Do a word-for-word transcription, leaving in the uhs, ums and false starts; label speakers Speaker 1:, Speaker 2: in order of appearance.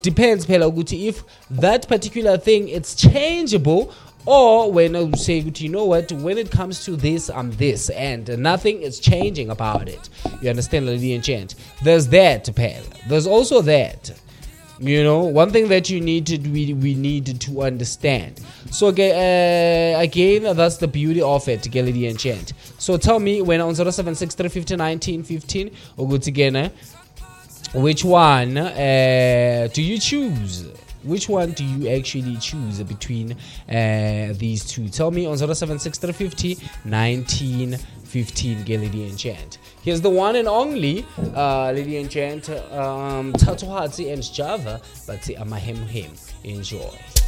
Speaker 1: depends phela ukuthi if that particular thing it's changeable, or when I say, you know what, when it comes to this, I'm this, and nothing is changing about it. You understand, lady and gent? There's that, phela. There's also that. You know, one thing that you need to we, we need to understand. So okay, uh, again, that's the beauty of it, lady and gent. So tell me, when on zero seven six three five zero one nine one five, or go together, which one uh, do you choose? Which one do you actually choose between uh, these two? Tell me on zero seven six three five zero one nine one five, lady and gent. Here's the one and only uh, lady and gent, um, Tatu Hatsi and Java, but I'm a him him. Enjoy.